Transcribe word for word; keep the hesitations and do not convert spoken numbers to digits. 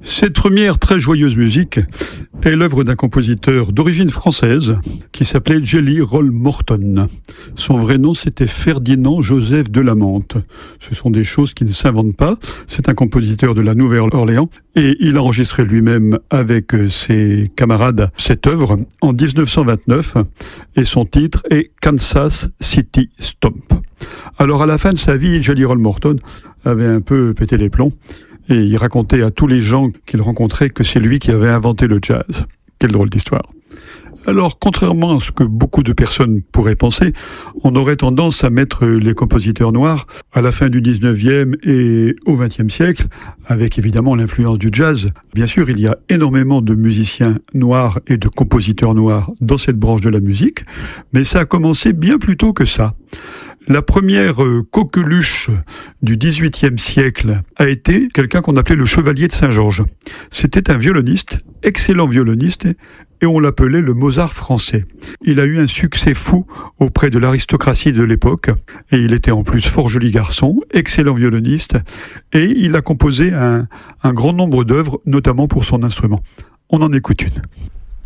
Cette première très joyeuse musique est l'œuvre d'un compositeur d'origine française qui s'appelait Jelly Roll Morton. Son vrai nom, c'était Ferdinand Joseph de Lamanthe. Ce sont des choses qui ne s'inventent pas. C'est un compositeur de la Nouvelle-Orléans et il a enregistré lui-même avec ses camarades cette œuvre en dix-neuf cent vingt-neuf et son titre est Kansas City Stomp. Alors à la fin de sa vie, Jelly Roll Morton avait un peu pété les plombs. Et il racontait à tous les gens qu'il rencontrait que c'est lui qui avait inventé le jazz. Quelle drôle d'histoire. Alors, contrairement à ce que beaucoup de personnes pourraient penser, on aurait tendance à mettre les compositeurs noirs à la fin du dix-neuvième et au vingtième siècle, avec évidemment l'influence du jazz. Bien sûr, il y a énormément de musiciens noirs et de compositeurs noirs dans cette branche de la musique, mais ça a commencé bien plus tôt que ça. La première euh, coqueluche du dix-huitième siècle a été quelqu'un qu'on appelait le Chevalier de Saint-Georges. C'était un violoniste, excellent violoniste, et on l'appelait le Mozart français. Il a eu un succès fou auprès de l'aristocratie de l'époque, et il était en plus fort joli garçon, excellent violoniste, et il a composé un, un grand nombre d'œuvres, notamment pour son instrument. On en écoute une.